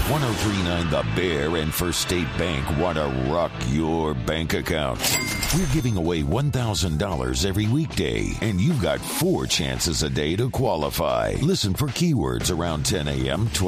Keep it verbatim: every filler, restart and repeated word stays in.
one oh three point nine The Bear and First State Bank want to rock your bank account. We're giving away one thousand dollars every weekday, and you've got four chances a day to qualify. Listen for keywords around ten a.m., twelve